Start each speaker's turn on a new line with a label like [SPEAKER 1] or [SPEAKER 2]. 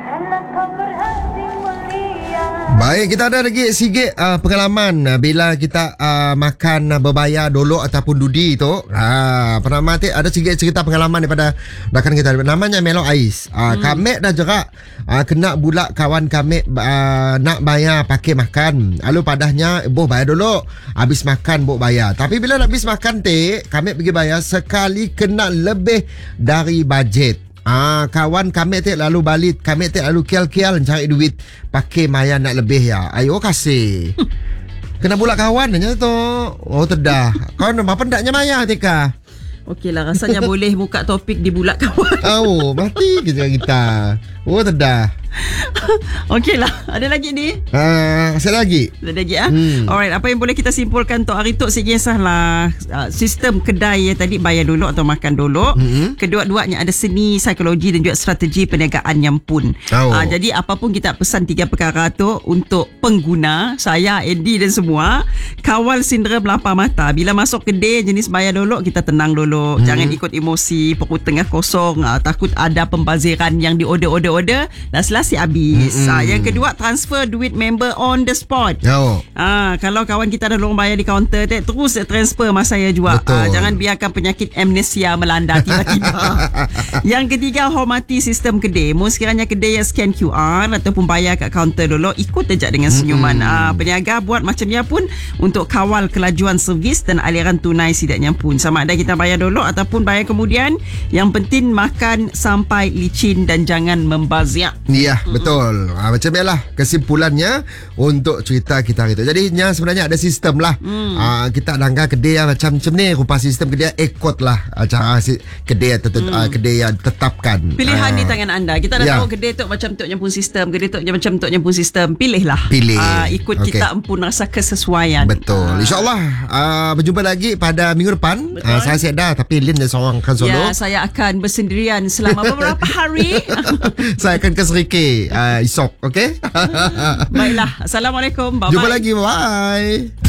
[SPEAKER 1] Baik, kita ada lagi sikit pengalaman bila kita makan berbayar dolok ataupun dudi tu. Pernah mati ada sikit cerita pengalaman daripada rakan kita. Namanya Melo Ais. Kami dah jerak kena pula kawan kami nak bayar pakai makan. Lalu padahnya boh bayar dolok. Habis makan boh bayar. Tapi bila nak habis makan kami pergi bayar sekali kena lebih dari bajet. Kawan kami lalu balik, kami lalu kial-kial cari duit pakai maya nak lebih ya. Ayo kasih. Kena pula kawan aja tu. Oh tedah. Kau apa ndaknya maya tika?
[SPEAKER 2] Okeylah, rasanya boleh buka topik di bulat kawan.
[SPEAKER 1] Oh, mati kita. Oh tedah.
[SPEAKER 2] Okeylah, ada lagi ni?
[SPEAKER 1] Ada lagi?
[SPEAKER 2] Ada lagi Alright, apa yang boleh kita simpulkan untuk hari tu sikisahlah sistem kedai yang tadi bayar dulu atau makan dulu. Kedua-duanya ada seni, psikologi dan juga strategi perniagaan yang pun. Jadi apapun kita pesan 3 perkara tu untuk pengguna, saya, Andy dan semua, kawal sindrom lapar mata. Bila masuk kedai jenis bayar dulu, kita tenang dulu. Jangan ikut emosi, perut tengah kosong, takut ada pembaziran yang di-order dah selesai habis. Yang kedua, transfer duit member on the spot. Kalau kawan kita dah lorong bayar di kaunter, terus transfer masa saya juga. Jangan biarkan penyakit amnesia melanda tiba-tiba. Yang ketiga, hormati sistem kedai. Sekiranya kedai yang scan QR ataupun bayar kat kaunter dulu, ikut saja dengan senyuman. Peniaga buat macamnya pun untuk kawal kelajuan servis dan aliran tunai sidaknya pun. Sama ada kita bayar dulu ataupun bayar kemudian, yang penting makan sampai licin dan jangan membazir.
[SPEAKER 1] Ya, betul. Macam ni lah kesimpulannya untuk cerita kita itu. Jadi sebenarnya ada sistem lah. Kita langgar kedai yang macam ni, rupa sistem kedai ikut lah cara kedai kedai yang tetapkan.
[SPEAKER 2] Pilihan di tangan anda. Kita dah tahu kedai tu macam tu pun sistem, kedai tu macam tu pun sistem. Pilihlah. Ikut kita pun rasa kesesuaian.
[SPEAKER 1] Betul. InsyaAllah berjumpa lagi pada minggu depan. Saya sedar tapi Lin dia seorang kan solo.
[SPEAKER 2] Ya, saya akan bersendirian selama beberapa hari.
[SPEAKER 1] Saya akan ke Seriki esok. Okay.
[SPEAKER 2] Baiklah. Assalamualaikum. Bye-bye.
[SPEAKER 1] Jumpa lagi. Bye.